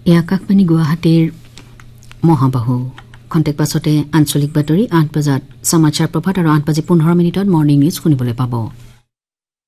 এয়া আকাশবাণী গুৱাহাটীৰ মহাবাহু খন্তেক পাছতে আঞ্চলিক বাতৰি 8 বজাত সমাচাৰ প্ৰভাত আৰু 8:15 মৰ্নিং নিউজ শুনিবলৈ পাব।